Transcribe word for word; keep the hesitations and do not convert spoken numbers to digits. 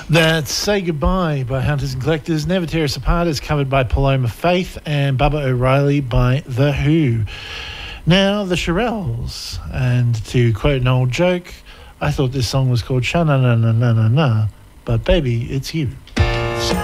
That's Say Goodbye by Hunters and Collectors. Never Tear Us Apart is covered by Paloma Faith and Bubba O'Reilly by The Who. Now, the Shirelles. And to quote an old joke, I thought this song was called Sha-na-na-na-na-na-na, but baby, it's you.